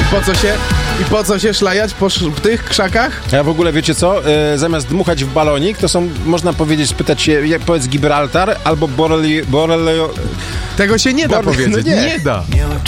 I po co się szlajać po tych krzakach? A w ogóle wiecie co? Zamiast dmuchać w balonik, to są, można powiedzieć, spytać się, powiedz Gibraltar albo Borelio... Tego się nie da powiedzieć. No nie. Nie da.